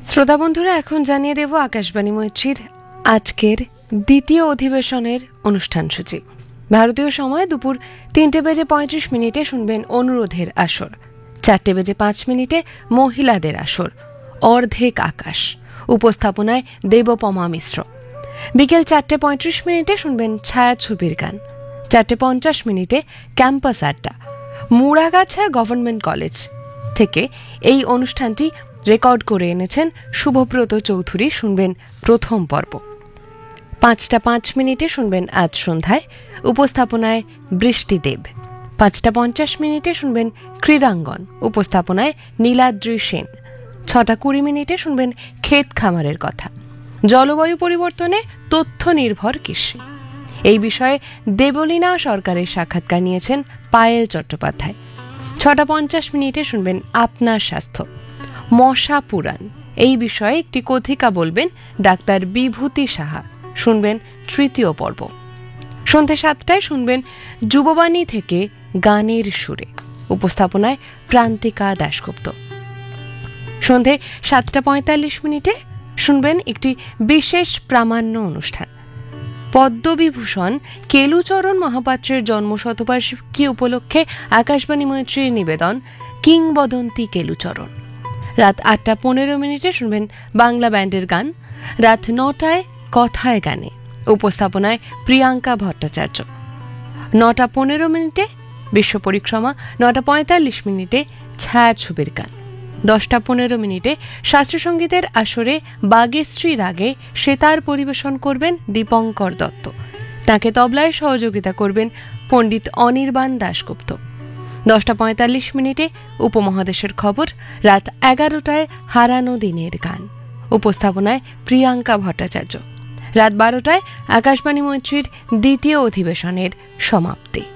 শ্রোতা বন্ধুরা, এখন জানিয়ে দেব আকাশবাণী মৈত্রীর আজকের দ্বিতীয় অধিবেশনের অনুষ্ঠান সূচি। ভারতীয় সময় দুপুর 3:35 শুনবেন অনুরোধের আসর, 4:05 মহিলাদের আসর, অর্ধেক আকাশ, উপস্থাপনায় দেবপমা মিশ্র। বিকেল 4:35 শুনবেন ছায়াছবির গান, 4:50 ক্যাম্পাস আড্ডা। মুড়াগাছা গভর্নমেন্ট কলেজ থেকে এই অনুষ্ঠানটি রেকর্ড করে এনেছেন শুভব্রত চৌধুরী। শুনবেন প্রথম পর্ব। 5:05 শুনবেন আজ সন্ধ্যায়, উপস্থাপনায় বৃষ্টিদেব। 5:50 শুনবেন ক্রীড়াঙ্গন, উপস্থাপনায় নীলাদ্রি সেন। 6:20 শুনবেন ক্ষেত খামারের কথা, জলবায়ু পরিবর্তনে তথ্য নির্ভর কৃষি। এই বিষয়ে দেবলীনা সরকারের সাক্ষাৎকার নিয়েছেন পায়েল চট্টোপাধ্যায়। 6:50 শুনবেন আপনার স্বাস্থ্য, মশা পুরাণ। এই বিষয়ে একটি কথিকা বলবেন ডাক্তার বিভূতি সাহা। শুনবেন তৃতীয় পর্ব। সন্ধ্যে 7টায় শুনবেন যুববাণী থেকে গানের সুরে, উপস্থাপনায় প্রান্তিকা দাশগুপ্ত। সন্ধ্যে 7:45 শুনবেন একটি বিশেষ প্রামাণ্য অনুষ্ঠান। পদ্মবিভূষণ কেলুচরণ মহাপাত্রের জন্মশতবার্ষিকী উপলক্ষে আকাশবাণী মৈত্রীর নিবেদন কিংবদন্তি কেলুচরণ। রাত 8:15 শুনবেন বাংলা ব্যান্ডের গান। রাত 9টায় কথায় গানে, উপস্থাপনায় প্রিয়াঙ্কা ভট্টাচার্য। 9:15 বিশ্ব পরিক্রমা। 9:45 ছায়াছবির গান। 10:15 শাস্ত্রীয় সঙ্গীতের আসরে বাগেশ্রী রাগে সেতার পরিবেশন করবেন দীপঙ্কর দত্ত। তাকে তবলায় সহযোগিতা করবেন পণ্ডিত অনির্বাণ দাশগুপ্ত। 10:45 উপমহাদেশের খবর। রাত 11টায় হারানো দিনের গান, উপস্থাপনায় প্রিয়াঙ্কা ভট্টাচার্য। রাত 12টায় আকাশবাণী মৈত্রীর দ্বিতীয় অধিবেশনের সমাপ্তি।